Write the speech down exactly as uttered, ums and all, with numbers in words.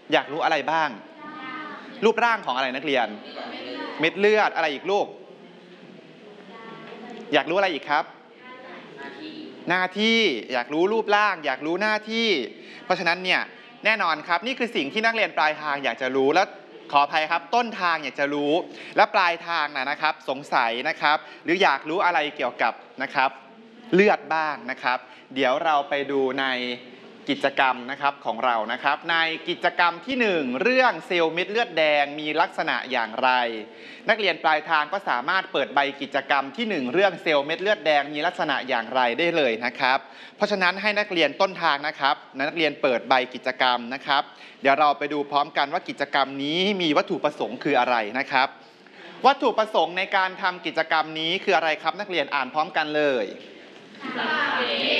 อยากรู้อะไรบ้างรูปร่างของอะไรนักเรียนเม็ดเลือดอะไรอีกลูกอยากรู้อะไรอีกครับหน้าที่อยากรู้รูปร่างอยากรู้หน้าที่เพราะฉะนั้นเนี่ยแน่นอนครับนี่คือสิ่งที่นักเรียนปลายทางอยากจะรู้แล้วขออภัยครับต้นทางอยากจะรู้และปลายทางนะครับสงสัยนะครับหรืออยากรู้อะไรเกี่ยวกับนะครับเลือดบ้างนะครับเดี๋ยวเราไปดูในกิจกรรมนะครับของเรานะครับในกิจกรรมที่หนึ่งเรื่องเซลล์เม็ดเลือดแดงมีลักษณะอย่างไรนักเรียนปลายทางก็สามารถเปิดใบกิจกรรมที่หนึ่งเรื่องเซลล์เม็ดเลือดแดงมีลักษณะอย่างไรได้เลยนะครับเพราะฉะนั้นให้นักเรียนต้นทางนะครับนักเรียนเปิดใบกิจกรรมนะครับเดี๋ยวเราไปดูพร้อมกันว่ากิจกรรมนี้มีวัตถุประสงค์คืออะไรนะครับวัตถุประสงค์ในการทำกิจกรรมนี้คืออะไรครับนักเรียนอ่านพร้อมกันเลย